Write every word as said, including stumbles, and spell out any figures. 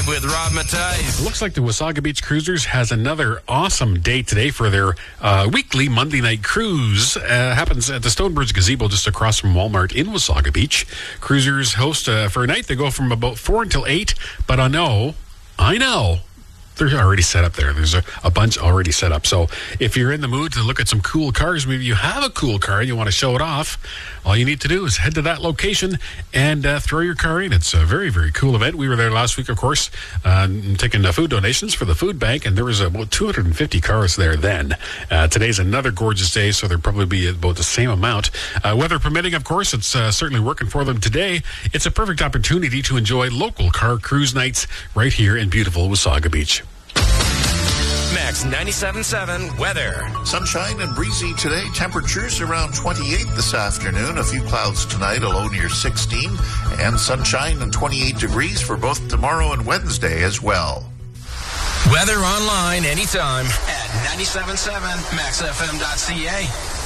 with Rob Matthijs. It looks like the Wasaga Beach Cruisers has another awesome day today for their uh, weekly Monday night cruise. Uh, happens at the Stonebridge Gazebo just across from Walmart in Wasaga Beach. Cruisers host uh, for a night. They go from about four until eight. But I know, I know. They're already set up there. There's a, a bunch already set up. So if you're in the mood to look at some cool cars, maybe you have a cool car and you want to show it off, all you need to do is head to that location and uh, throw your car in. It's a very, very cool event. We were there last week, of course, uh, taking uh, food donations for the food bank, and there was about two hundred fifty cars there then. Uh, today's another gorgeous day, so there'll probably be about the same amount. Uh, weather permitting, of course, it's uh, certainly working for them today. It's a perfect opportunity to enjoy local car cruise nights right here in beautiful Wasaga Beach. Max ninety-seven point seven weather. Sunshine and breezy today. Temperatures around twenty-eight this afternoon. A few clouds tonight, a low near sixteen. And sunshine and twenty-eight degrees for both tomorrow and Wednesday as well. Weather online anytime at ninety-seven point seven max f m dot c a.